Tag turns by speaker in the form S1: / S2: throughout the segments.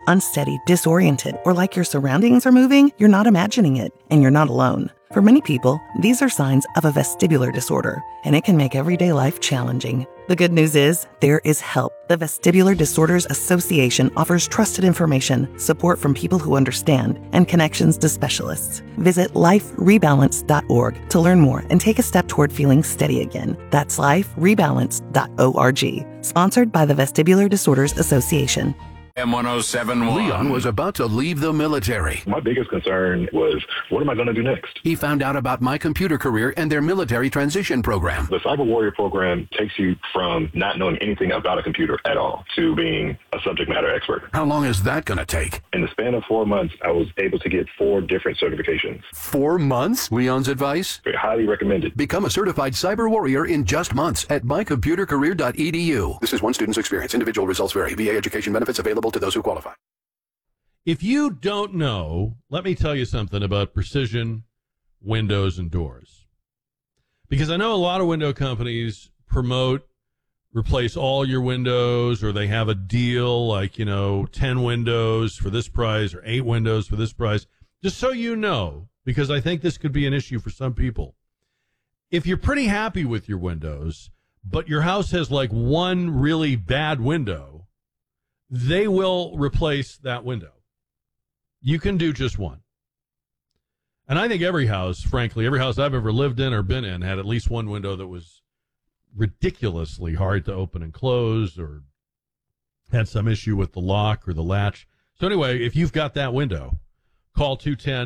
S1: unsteady, disoriented, or like your surroundings are moving, you're not imagining it, and you're not alone. For many people, these are signs of a vestibular disorder, and it can make everyday life challenging. The good news is, there is help. The Vestibular Disorders Association offers trusted information, support from people who understand, and connections to specialists. Visit liferebalance.org to learn more and take a step toward feeling steady again. That's liferebalance.org. Sponsored by the Vestibular Disorders Association.
S2: M1071.
S3: Leon was about to leave the military.
S4: My biggest concern was, what am I going to do next?
S3: He found out about My Computer Career and their military transition program.
S4: The Cyber Warrior program takes you from not knowing anything about a computer at all to being a subject matter expert.
S3: How long is that going to take?
S4: In the span of 4 months, I was able to get 4 different certifications.
S3: 4 months? Leon's advice?
S4: Highly recommended.
S3: Become a certified cyber warrior in just months at mycomputercareer.edu. This is one student's experience. Individual results vary. VA education benefits available to those who qualify.
S5: If you don't know, let me tell you something about precision windows and doors. Because I know a lot of window companies promote replace all your windows, or they have a deal like, 10 windows for this price or 8 windows for this price. Just so you know, because I think this could be an issue for some people. If you're pretty happy with your windows, but your house has like one really bad window, they will replace that window. You can do just one. And I think every house, frankly, every house I've ever lived in or been in had at least one window that was ridiculously hard to open and close, or had some issue with the lock or the latch. So anyway, if you've got that window, call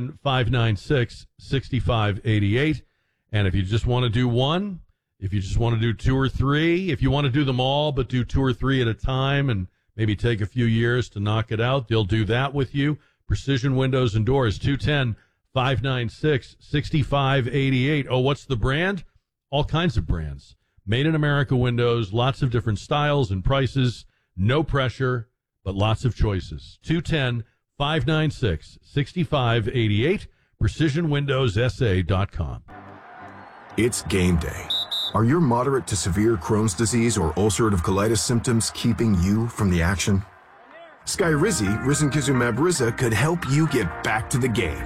S5: 210-596-6588. And if you just want to do one, if you just want to do 2 or 3, if you want to do them all but do 2 or 3 at a time and maybe take a few years to knock it out, they'll do that with you. Precision Windows and Doors, 210-596-6588. Oh, what's the brand? All kinds of brands. Made in America windows, lots of different styles and prices. No pressure, but lots of choices. 210-596-6588. PrecisionWindowsSA.com.
S6: It's game day. Are your moderate to severe Crohn's disease or ulcerative colitis symptoms keeping you from the action? Skyrizi, risankizumab Riza, could help you get back to the game.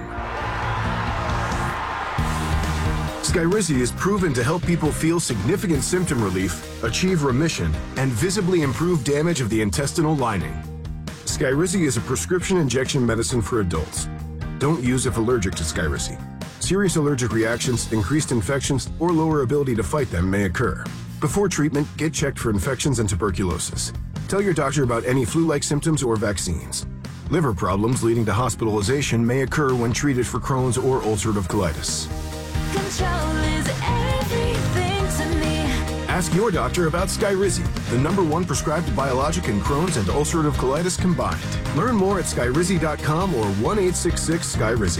S6: Skyrizi is proven to help people feel significant symptom relief, achieve remission, and visibly improve damage of the intestinal lining. Skyrizi is a prescription injection medicine for adults. Don't use if allergic to Skyrizi. Serious allergic reactions, increased infections, or lower ability to fight them may occur. Before treatment, get checked for infections and tuberculosis. Tell your doctor about any flu-like symptoms or vaccines. Liver problems leading to hospitalization may occur when treated for Crohn's or ulcerative colitis.
S7: Control is everything to me.
S6: Ask your doctor about Skyrizi, the #1 prescribed biologic in Crohn's and ulcerative colitis combined. Learn more at skyrizi.com or 1-866-SKYRIZI.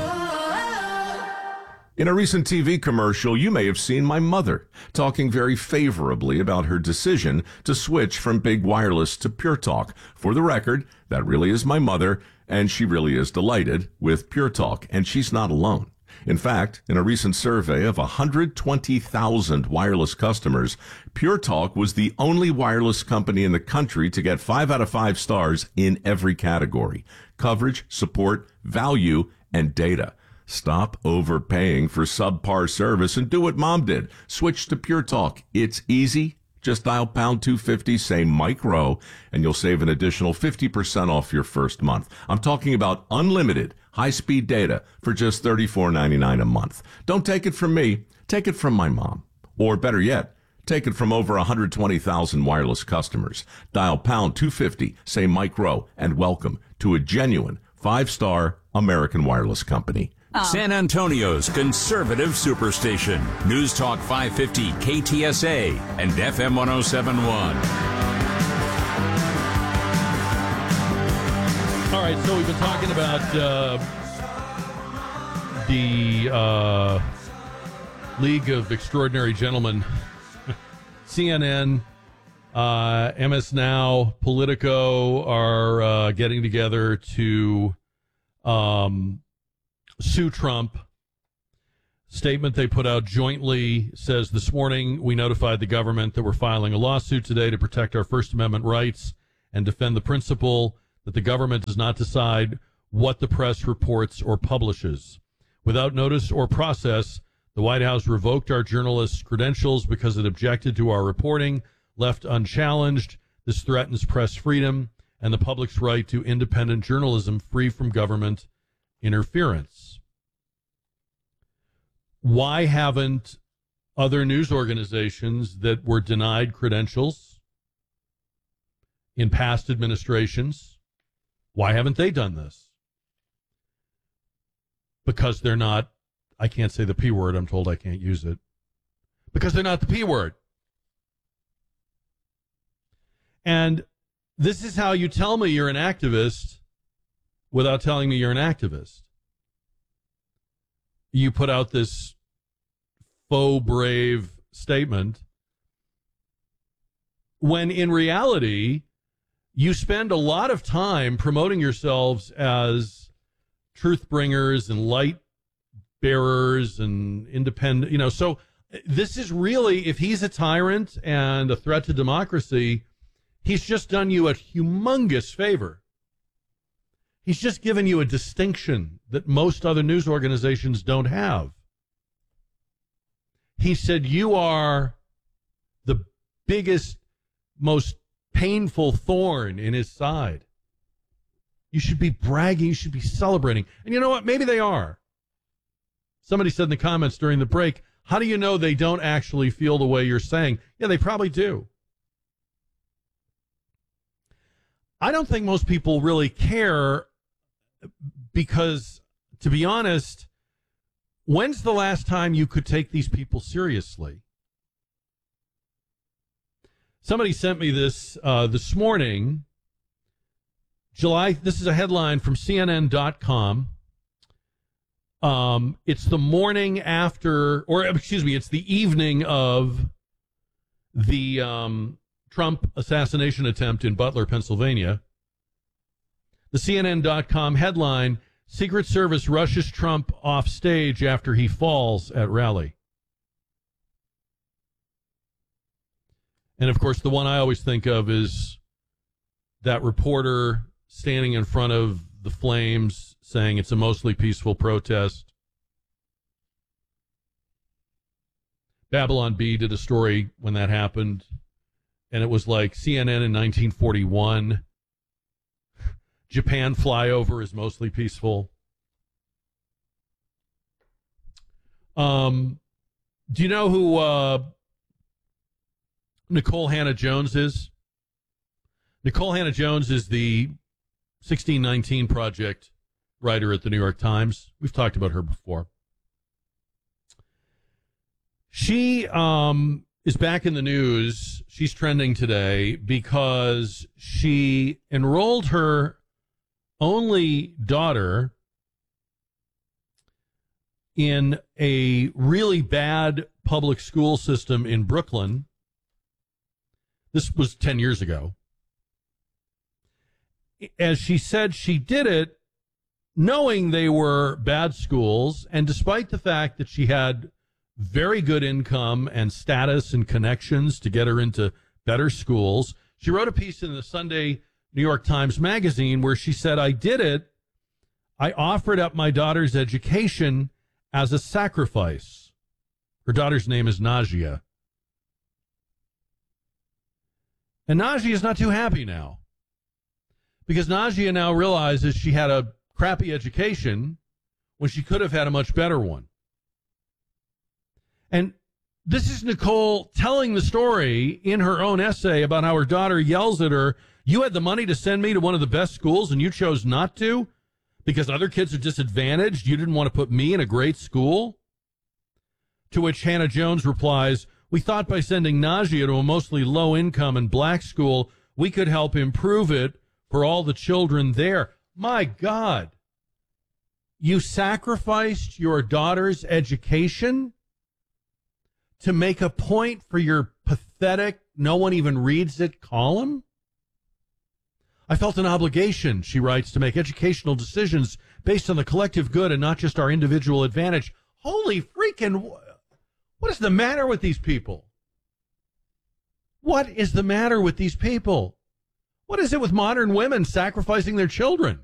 S8: In a recent TV commercial, you may have seen my mother talking very favorably about her decision to switch from Big Wireless to Pure Talk. For the record, that really is my mother, and she really is delighted with Pure Talk, and she's not alone. In fact, in a recent survey of 120,000 wireless customers, Pure Talk was the only wireless company in the country to get 5 out of 5 stars in every category: coverage, support, value, and data. Stop overpaying for subpar service and do what Mom did. Switch to Pure Talk. It's easy. Just dial pound 250, say Mike Rowe, and you'll save an additional 50% off your first month. I'm talking about unlimited high-speed data for just $34.99 a month. Don't take it from me. Take it from my mom. Or better yet, take it from over 120,000 wireless customers. Dial pound 250, say Mike Rowe, and welcome to a genuine 5-star American wireless company.
S2: San Antonio's conservative superstation. News Talk 550 KTSA and FM 1071.
S5: All right, so we've been talking about the League of Extraordinary Gentlemen, CNN, MS Now, Politico are getting together to sue Trump. Statement they put out jointly says, this morning we notified the government that we're filing a lawsuit today to protect our First Amendment rights and defend the principle that the government does not decide what the press reports or publishes. Without notice or process, the White House revoked our journalists' credentials because it objected to our reporting. Left unchallenged, this threatens press freedom and the public's right to independent journalism free from government interference. Why haven't other news organizations that were denied credentials in past administrations, why haven't they done this? Because they're not, I can't say the P word, I'm told I can't use it. Because they're not the P word. And this is how you tell me you're an activist without telling me you're an activist. You put out this faux brave statement when in reality you spend a lot of time promoting yourselves as truth bringers and light bearers and independent, you know. So this is really, if he's a tyrant and a threat to democracy, he's just done you a humongous favor. He's just given you a distinction that most other news organizations don't have. He said you are the biggest, most painful thorn in his side. You should be bragging. You should be celebrating. And you know what? Maybe they are. Somebody said in the comments during the break, how do you know they don't actually feel the way you're saying? Yeah, they probably do. I don't think most people really care because, to be honest, when's the last time you could take these people seriously? Somebody sent me this this morning. This is a headline from CNN.com. It's the morning after, or excuse me, it's the evening of the Trump assassination attempt in Butler, Pennsylvania. The CNN.com headline, Secret Service rushes Trump off stage after he falls at rally. And, of course, the one I always think of is that reporter standing in front of the flames saying it's a mostly peaceful protest. Babylon Bee did a story when that happened, and it was like CNN in 1941. Japan flyover is mostly peaceful. Do you know who Nicole Hannah-Jones is? Nicole Hannah-Jones is the 1619 Project writer at the New York Times. We've talked about her before. She is back in the news. She's trending today because she enrolled her only daughter in a really bad public school system in Brooklyn. This was 10 years ago. As she said, she did it knowing they were bad schools, and despite the fact that she had very good income and status and connections to get her into better schools, she wrote a piece in the Sunday New York Times Magazine where she said, I did it. I offered up my daughter's education as a sacrifice. Her daughter's name is Najia. And Najia is not too happy now, because Najia now realizes she had a crappy education when she could have had a much better one. And this is Nicole telling the story in her own essay about how her daughter yells at her, you had the money to send me to one of the best schools and you chose not to because other kids are disadvantaged. You didn't want to put me in a great school. To which Hannah-Jones replies, we thought by sending Najia to a mostly low-income and black school, we could help improve it for all the children there. My God. You sacrificed your daughter's education to make a point for your pathetic, no one even reads it column? I felt an obligation, she writes, to make educational decisions based on the collective good and not just our individual advantage. Holy freaking, what is the matter with these people? What is the matter with these people? What is it with modern women sacrificing their children?